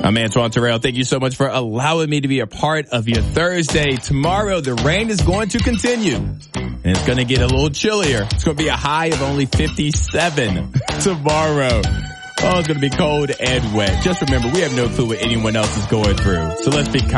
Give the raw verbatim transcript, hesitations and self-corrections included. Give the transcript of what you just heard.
I'm Antoine Terrell. Thank you so much for allowing me to be a part of your Thursday. Tomorrow, the rain is going to continue, and it's going to get a little chillier. It's going to be a high of only fifty-seven tomorrow. Oh, it's going to be cold and wet. Just remember, we have no clue what anyone else is going through, so let's be kind.